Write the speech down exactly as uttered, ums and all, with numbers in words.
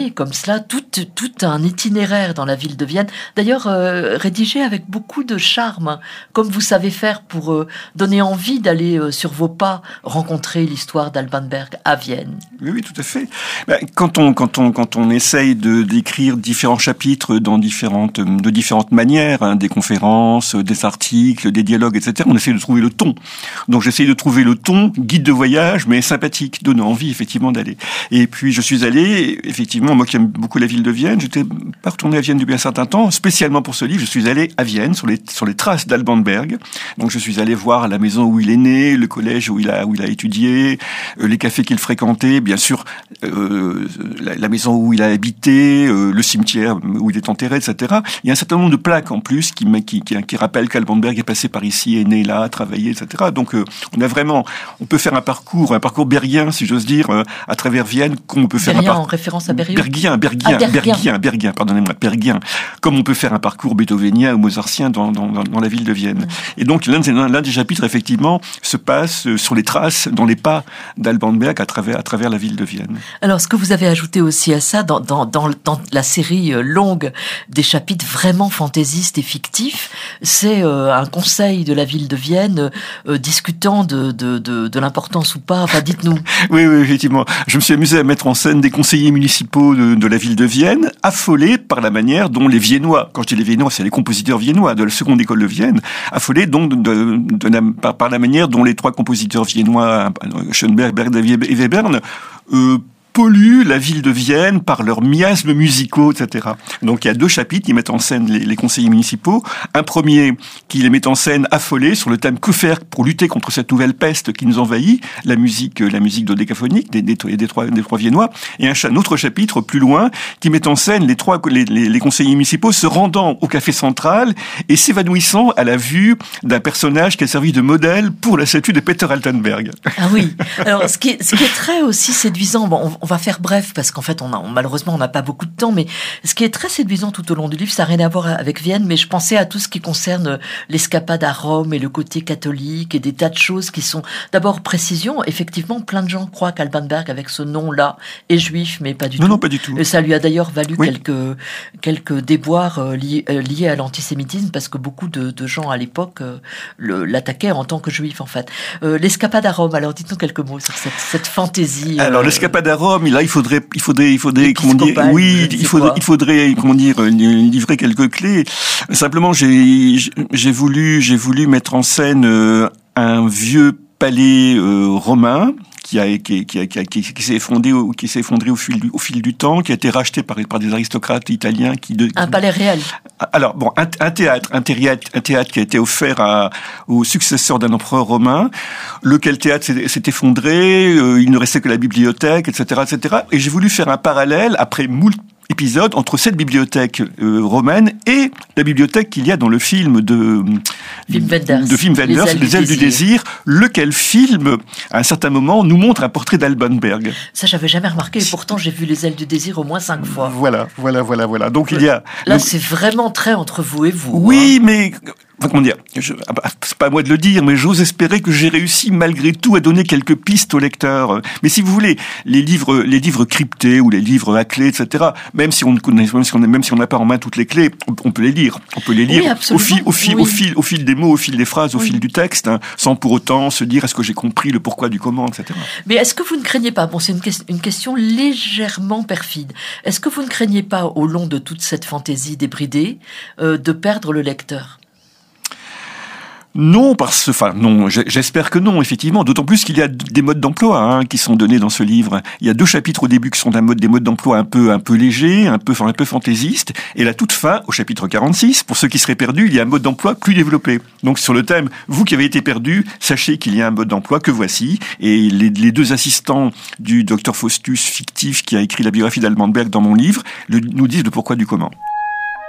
comme cela tout, tout un itinéraire dans la ville de Vienne, d'ailleurs euh, rédigé avec beaucoup de charme, comme vous savez faire pour euh, donner envie d'aller euh, sur vos pas rencontrer l'histoire d'Alban Berg à Vienne. Oui, oui, tout à fait. Ben, quand on quand on quand on essaye de d'écrire différents chapitres dans différentes de différentes manières, hein, des conférences, des articles, des dialogues, et cetera, on essaie de trouver le ton. Donc j'essaye de trouver le ton, guide de voyage, mais sympathique, donnant envie effectivement d'aller. Et puis je suis allé effectivement, moi qui aime beaucoup la ville de Vienne, j'étais pas retourné à Vienne depuis un certain temps, spécialement pour ce livre, je suis allé à Vienne sur les sur les traces d'Alban Berg. Donc je suis allé voir la maison où il est né, le collège où il a où il a étudié, euh, les cafés qu'il fréquentait, bien sûr euh, la, la maison où il a habité, euh, le cimetière où il est enterré, et cetera. Il y a un certain nombre de plaques en plus qui qui qui, qui rappellent qu'Alban Berg est passé par ici, est né là, travaillé, et cetera. Donc euh, on a vraiment, on peut faire un parcours, un parcours bergien, si j'ose dire, euh, à travers Vienne, comme on peut faire Bergien un parcours en référence à Bergien. Bergien, Bergien, ah, Bergien, Bergien, Bergien, pardonnez-moi, Bergien, comme on peut faire un parcours beethovenien ou mozartien dans, dans, dans, dans la ville de Vienne. Mmh. Et donc, l'un, l'un des chapitres, effectivement, se passe sur les traces, dans les pas d'Alban Berg à travers, à travers la ville de Vienne. Alors, ce que vous avez ajouté aussi à ça, dans, dans, dans, dans la série longue des chapitres vraiment fantaisistes et fictifs, c'est euh, un conseil de la ville de Vienne euh, discutant de, de, de, de l'importance ou pas. Enfin, dites-nous. Oui, oui, effectivement. Je me suis amusé à mettre en scène des conseillers municipaux de, de la ville de Vienne, affolés par la manière dont les Viennois, quand je dis les Viennois, c'est les compositeurs viennois de la seconde école de Vienne, affolés donc de, de, de la, par, par la manière dont les trois compositeurs viennois, Schoenberg, Berg et Webern, euh, polluent la ville de Vienne par leurs miasmes musicaux, et cetera. Donc il y a deux chapitres qui mettent en scène les, les conseillers municipaux. Un premier qui les met en scène affolés sur le thème que faire pour lutter contre cette nouvelle peste qui nous envahit, la musique, la musique dodécaphonique des, des, des, trois, des trois Viennois. Et un, un autre chapitre plus loin qui met en scène les trois les, les, les conseillers municipaux se rendant au café central et s'évanouissant à la vue d'un personnage qui a servi de modèle pour la statue de Peter Altenberg. Ah oui. Alors ce qui est, ce qui est très aussi séduisant, bon, on, on va faire bref parce qu'en fait, on a, malheureusement, on n'a pas beaucoup de temps, mais ce qui est très séduisant tout au long du livre, ça n'a rien à voir avec Vienne, mais je pensais à tout ce qui concerne l'escapade à Rome et le côté catholique et des tas de choses qui sont, d'abord, précision. Effectivement, plein de gens croient qu'Alban Berg, avec ce nom-là, est juif, mais pas du non, tout. Non, pas du tout. Et ça lui a d'ailleurs valu oui. quelques, quelques déboires euh, liés, euh, liés à l'antisémitisme parce que beaucoup de, de gens à l'époque euh, le, l'attaquaient en tant que juif, en fait. Euh, l'escapade à Rome, alors dites-nous quelques mots sur cette, cette fantaisie. Euh, alors, l'escapade à Rome, là, il faudrait, il faudrait, il faudrait, comment dire, oui, il faudrait, il faudrait, comment dire, livrer quelques clés. Simplement, j'ai, j'ai voulu, j'ai voulu mettre en scène euh, un vieux palais euh, romain qui a qui qui qui, qui, qui s'est effondré au, qui s'est effondré au fil du, au fil du temps, qui a été racheté par par des aristocrates italiens qui de, un qui, palais réel. Alors bon, un, un théâtre, un théâtre, un théâtre qui a été offert à, au successeur d'un empereur romain, lequel théâtre s'est, s'est effondré, euh, il ne restait que la bibliothèque, et cetera, et cetera. Et j'ai voulu faire un parallèle après moult épisode entre cette bibliothèque euh, romaine et la bibliothèque qu'il y a dans le film de Wim Wenders, de Wim Wenders, Les ailes, Les ailes du, du désir, lequel film, à un certain moment, nous montre un portrait d'Alban Berg. Ça, j'avais jamais remarqué, et pourtant j'ai vu Les ailes du désir au moins cinq fois. Voilà, voilà, voilà, voilà. Donc il y a... Là, donc, c'est vraiment très entre vous et vous. Oui, hein. mais... Enfin, comment dire, je, c'est pas à moi de le dire, mais j'ose espérer que j'ai réussi malgré tout à donner quelques pistes au lecteur. Mais si vous voulez, les livres, les livres cryptés ou les livres à clés, et cetera. Même si on ne connaît, même si on même si on n'a pas en main toutes les clés, on, on peut les lire. On peut les lire oui, au fil, au fil, oui. au fil, au fil des mots, au fil des phrases, au oui. fil du texte, hein, sans pour autant se dire est-ce que j'ai compris le pourquoi du comment, et cetera. Mais est-ce que vous ne craignez pas, bon, c'est une, que- une question légèrement perfide. Est-ce que vous ne craignez pas, au long de toute cette fantaisie débridée, euh, de perdre le lecteur? Non, parce, enfin, non, j'espère que non, effectivement. D'autant plus qu'il y a des modes d'emploi hein, qui sont donnés dans ce livre. Il y a deux chapitres au début qui sont d'un mode, des modes d'emploi un peu, un peu légers, un peu, un peu fantaisistes. Et la toute fin, au chapitre quarante-six, pour ceux qui seraient perdus, il y a un mode d'emploi plus développé. Donc, sur le thème, vous qui avez été perdus, sachez qu'il y a un mode d'emploi que voici. Et les, les deux assistants du docteur Faustus fictif qui a écrit la biographie d'Alban Berg dans mon livre le, nous disent le pourquoi du comment.